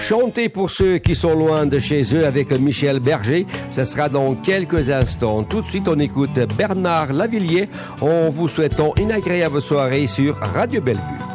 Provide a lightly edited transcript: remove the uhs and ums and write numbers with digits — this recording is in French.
Chanter pour ceux qui sont loin de chez eux avec Michel Berger. Ce sera dans quelques instants. Tout de suite, on écoute Bernard Lavilliers en vous souhaitant une agréable soirée sur Radio Bellevue.